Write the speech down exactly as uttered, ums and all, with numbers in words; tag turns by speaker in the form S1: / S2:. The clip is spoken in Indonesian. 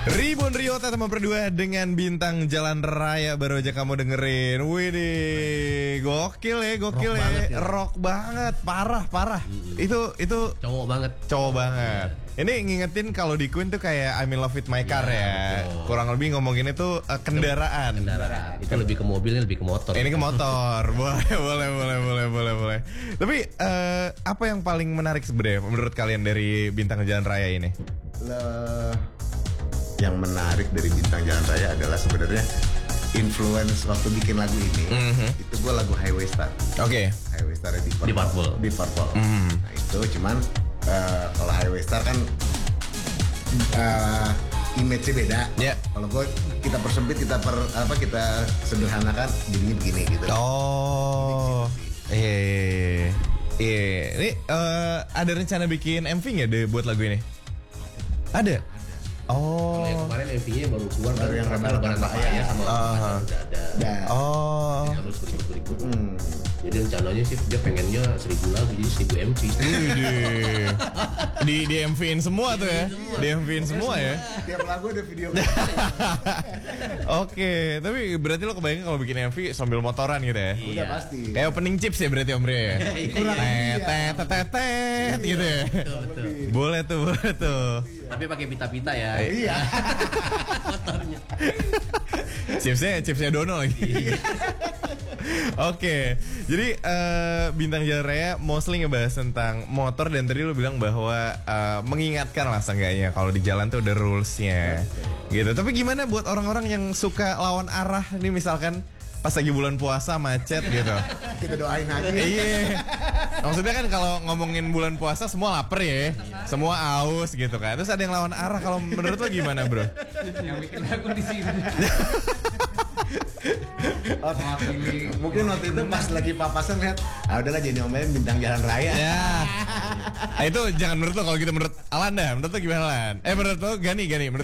S1: Ribuan Rio Tatama berdua dengan Bintang Jalan Raya baru aja kamu dengerin. Widih, gokil ya, gokil
S2: rock
S1: ya.
S2: banget, ya.
S1: Rock banget, parah, parah. Mm-hmm. Itu itu
S2: cowok banget.
S1: Cowok banget. Yeah. Ini ngingetin kalau di Queen tuh kayak I'm in love with my car yeah, ya. Betul. Kurang lebih ngomongin itu uh, kendaraan.
S2: Kendaraan. Itu lebih ke mobil, ini lebih ke motor.
S1: Ini ke motor. boleh, boleh, boleh, boleh, boleh, boleh. Tapi uh, apa yang paling menarik sebenarnya menurut kalian dari Bintang Jalan Raya ini?
S3: Le... Yang menarik dari Bintang Jalan Raya adalah sebenarnya influence waktu bikin lagu ini. Mm-hmm. Itu gue lagu Highway Star.
S1: Oke. Okay.
S3: Highway Star di Purple.
S2: Di Purple.
S3: Di Purple.
S1: Mm-hmm.
S3: Nah itu cuman uh, kalau Highway Star kan uh, image-nya beda.
S1: Yeah.
S3: Kalau gue kita persempit, kita per apa kita sederhanakan jadinya begini gitu.
S1: Oh. Iya. Iya. Ini uh, ada rencana bikin M V nggak deh buat lagu ini? Ada. Oh.
S2: Kalau yang kemarin M V-nya baru keluar
S3: baru yang
S2: Lebaran Raya sama
S3: uh-huh.
S2: udah ada.
S3: Nah.
S1: Oh.
S2: Jadi harus berikut-berikut. Hmm. Jadi rencananya sih dia pengennya seribu lagu jadi seribu M V.
S1: di di M V-in semua tuh ya. Di M V-in semua ya.
S3: Tiap lagu ada video.
S1: Oke, tapi berarti lo kebayang kalau bikin M V sambil motoran gitu ya?
S3: Udah pasti.
S1: Kayak opening chips ya berarti Om Rio ya? Tet tet tet tet gitu ya? Boleh tuh, boleh tuh.
S2: Tapi pakai pita-pita ya.
S3: Iya.
S2: Motornya.
S1: Chipsnya, chipsnya Dono lagi. Oke, jadi uh, Bintang Jalan Raya mostly ngebahas tentang motor dan tadi lu bilang bahwa uh, mengingatkan lah seenggaknya kalau di jalan tuh ada rulesnya, gitu. Tapi gimana buat orang-orang yang suka lawan arah nih misalkan pas lagi bulan puasa macet gitu?
S3: Kita doain aja.
S1: Iya. Maksudnya kan kalau ngomongin bulan puasa semua lapar ya, semua aus gitu kan. Terus ada yang lawan arah, kalau menurut lo gimana bro?
S4: Yang bikin lagu di sini.
S3: Oh, mungkin waktu itu pas lagi papasan lihat, ah udahlah jadi omelin Bintang Jalan Raya.
S1: Ya. Nah, itu jangan menurut lo, kalau gitu menurut Alan dah. Menurut lo gimana Alan? Eh menurut lo Gani, Gani menurut